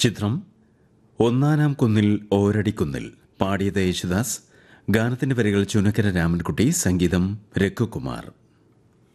ചിത്രം ഒന്നാനാം കുന്നിൽ ഓരടിക്കുന്നിൽ. പാടിയത് യേശുദാസ്. ഗാനത്തിന്റെ വരികൾ ചുനക്കര രാമൻകുട്ടി, സംഗീതം രഘുകുമാർ.